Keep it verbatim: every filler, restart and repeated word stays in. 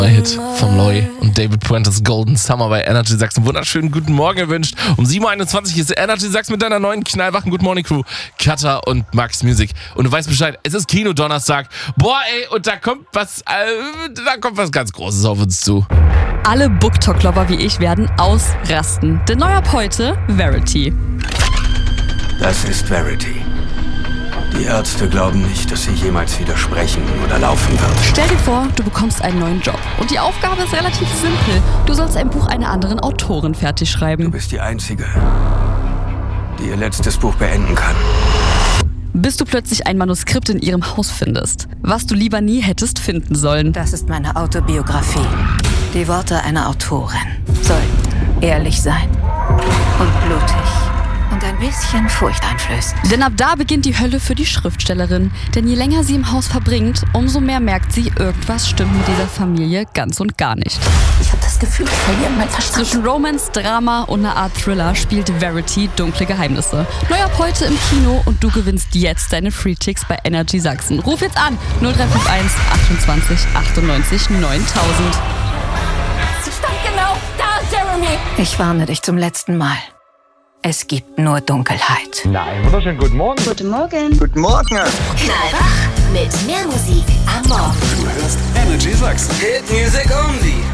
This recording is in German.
Hit von Loy und David Puentes Golden Summer bei Energy Sachsen. Wunderschönen guten Morgen gewünscht. Um sieben Uhr einundzwanzig ist Energy Sachsen mit deiner neuen knallwachen Good Morning Crew. Katha und Max Music. Und du weißt Bescheid, es ist Kino-Donnerstag. Boah ey, und da kommt was, äh, da kommt was ganz Großes auf uns zu. Alle BookTok-Lover wie ich werden ausrasten. Denn neu ab heute Verity. Das ist Verity. Die Ärzte glauben nicht, dass sie jemals wieder sprechen oder laufen wird. Stell dir vor, du bekommst einen neuen Job. Und die Aufgabe ist relativ simpel. Du sollst ein Buch einer anderen Autorin fertig schreiben. Du bist die Einzige, die ihr letztes Buch beenden kann. Bis du plötzlich ein Manuskript in ihrem Haus findest, was du lieber nie hättest finden sollen. Das ist meine Autobiografie. Die Worte einer Autorin sollten ehrlich sein und blutig. Und ein bisschen furchteinflößend. Denn ab da beginnt die Hölle für die Schriftstellerin. Denn je länger sie im Haus verbringt, umso mehr merkt sie, irgendwas stimmt mit dieser Familie ganz und gar nicht. Ich habe das Gefühl, ich verliere mein Verstand. Zwischen Romance, Drama und einer Art Thriller spielt Verity dunkle Geheimnisse. Neu ab heute im Kino und du gewinnst jetzt deine Free-Ticks bei Energy Sachsen. Ruf jetzt an null drei fünf eins achtundzwanzig achtundneunzig neuntausend. Sie stand genau da, Jeremy! Ich warne dich zum letzten Mal. Es gibt nur Dunkelheit. Na, einen wunderschönen guten Morgen. Guten Morgen. Guten Morgen. Knallwach mit mehr Musik am Morgen. Du hörst Energy Sachsen. Hit Music Only.